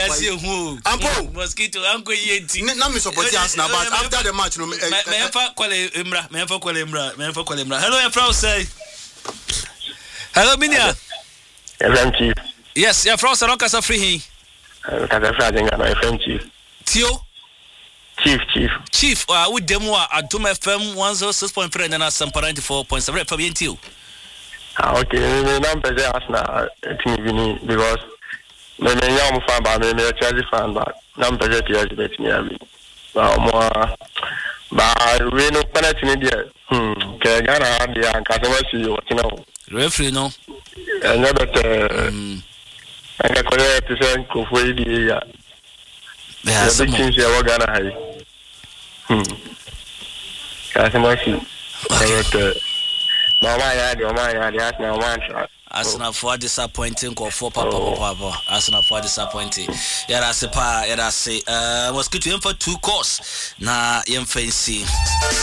see who. Ampo Mosquito, Uncle Yeti. Na me support Arsenal, but after the match, no. Me for Imra. Hello, your Frau say. Hello, Minia. FM Chief. Yes, your Frau Sanoka sa free. Kasa Dinga na FM Chief. Tio. Chief, with demo at Doom FM 106.3 and then Sampa 94.7 from Yentio. Okay, me number is Arsenal team because me young fan but me Chelsea fan but number is Chelsea bet me abi. Ba we no penalty ni dia. Ke Ghana dia anka se wasi o tina. Referee no. Anya bet anga correct say ko foi di ya. Yeah, some things you are Ghana high. Kasi wasi. Mama ya Arsenal one shot. Arsenal for disappointing or for papa. Arsenal for disappointing. Yada se Mosquito for 2 course. Na yem fancy.